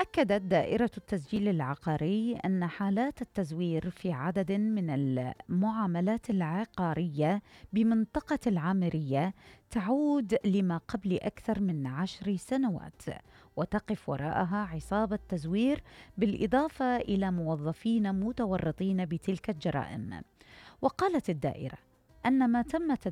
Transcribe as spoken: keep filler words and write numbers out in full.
أكدت دائرة التسجيل العقاري أن حالات التزوير في عدد من المعاملات العقارية بمنطقة العامرية تعود لما قبل أكثر من عشر سنوات، وتقف وراءها عصابة تزوير بالإضافة إلى موظفين متورطين بتلك الجرائم. وقالت الدائرة أن ما تم